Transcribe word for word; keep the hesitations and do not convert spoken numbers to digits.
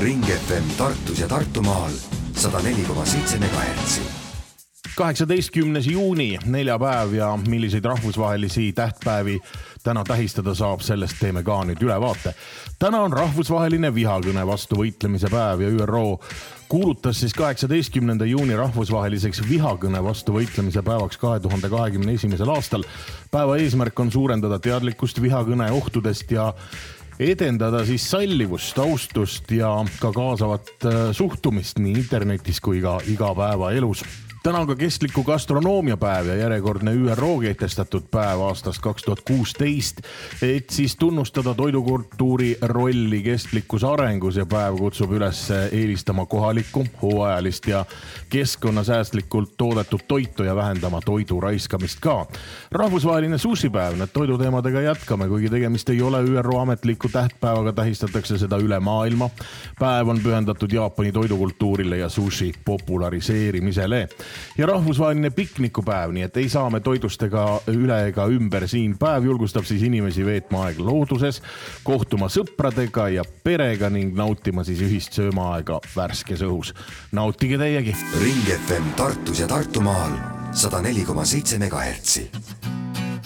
Ring F M Tartus ja Tartumaal sada neli koma seitse megahertsi. kaheksateistkümnes juuni, neljapäev ja milliseid rahvusvahelisi tähtpäevi täna tähistada saab, sellest teeme ka nüüd ülevaate. Täna on rahvusvaheline vihakõne vastu võitlemise päev ja Ü R O kuulutas siis kaheksateistkümnenda juuni rahvusvaheliseks vihakõne vastu võitlemise päevaks kahe tuhande kahekümne esimesel aastal. Päeva eesmärk on suurendada teadlikkust vihakõne ohtudest ja edendada siis sallivust, austust ja ka kaasavat suhtumist nii internetis kui ka igapäevaelus. Täna on ka kestliku gastronoomia päev ja järjekordne Ü R O kehtestatud päev aastast kaks tuhat kuusteist, et siis tunnustada toidukultuuri rolli kestlikus arengus ja päev kutsub üles eelistama kohalikku, hooajalist ja keskkonnasäästlikult toodetud toitu ja vähendama toidu raiskamist ka. Rahvusvaheline sushipäev, need toiduteemadega jätkame, kuigi tegemist ei ole Ü R O ametliku tähtpäevaga, tähistatakse seda üle maailma. Päev on pühendatud Jaapani toidukultuurile ja sushi populariseerimisele. Ja rahvusvaheline piknikupäev, nii et ei saa me toidust ega üle ega ümber siin. Päev julgustab siis inimesi veetma aeg looduses, kohtuma sõpradega ja perega ning nautima siis ühist söömaaega värskes õhus. Nautige teiegi! Ring F M Tartus ja Tartumaal sada neli koma seitse megahertsi.